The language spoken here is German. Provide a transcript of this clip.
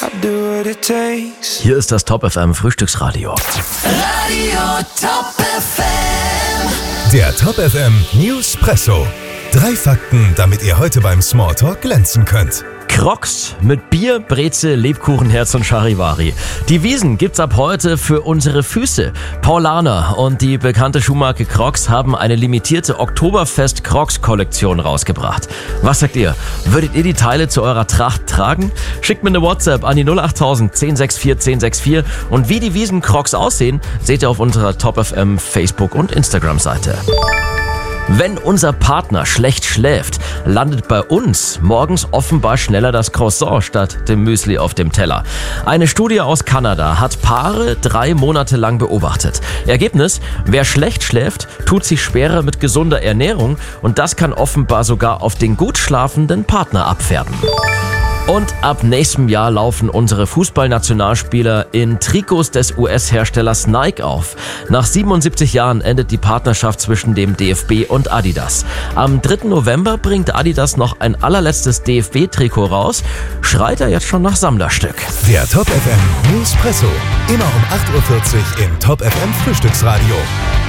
Hier ist das Top FM Frühstücksradio. Radio Top FM. Der Top FM Newspresso. 3 Fakten, damit ihr heute beim Smalltalk glänzen könnt. Crocs mit Bier, Breze, Lebkuchenherz und Charivari. Die Wiesen gibt's ab heute für unsere Füße. Paulaner und die bekannte Schuhmarke Crocs haben eine limitierte Oktoberfest-Crocs-Kollektion rausgebracht. Was sagt ihr? Würdet ihr die Teile zu eurer Tracht tragen? Schickt mir eine WhatsApp an die 08000 1064 1064 und wie die Wiesen-Crocs aussehen, seht ihr auf unserer Top FM Facebook- und Instagram-Seite. Wenn unser Partner schlecht schläft, landet bei uns morgens offenbar schneller das Croissant statt dem Müsli auf dem Teller. Eine Studie aus Kanada hat Paare 3 Monate lang beobachtet. Ergebnis: Wer schlecht schläft, tut sich schwerer mit gesunder Ernährung und das kann offenbar sogar auf den gut schlafenden Partner abfärben. Und ab nächstem Jahr laufen unsere Fußballnationalspieler in Trikots des US-Herstellers Nike auf. Nach 77 Jahren endet die Partnerschaft zwischen dem DFB und Adidas. Am 3. November bringt Adidas noch ein allerletztes DFB-Trikot raus. Schreit er jetzt schon nach Sammlerstück. Der Top FM Newspresso. Immer um 8.40 Uhr im Top FM Frühstücksradio.